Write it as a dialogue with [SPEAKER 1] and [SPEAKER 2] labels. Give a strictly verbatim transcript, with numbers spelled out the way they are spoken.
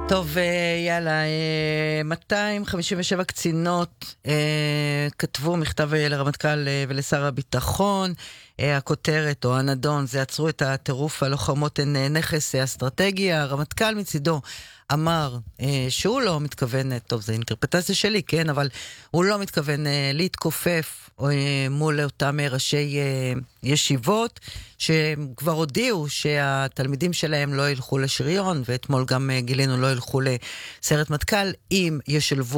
[SPEAKER 1] טוב, יאללה, מאתיים חמישים ושבע קצינות כתבו מכתב לרמטכ"ל ולשר הביטחון. הכותרת או הנדון זה עצרו את הטירוף, הלוחמות הן נכס אסטרטגי. הרמטכ"ל מצידו אמר שהוא לא מתכוון, טוב זה אינטרפרטציה שלי, כן, אבל הוא לא מתכוון להתכופף מול אותם ראשי ישיבות שכבר הודיעו שהתלמידים שלהם לא ילכו לשריון, ואתמול גם גילינו לא ילכו לסיירת מטכ"ל אם ישלבו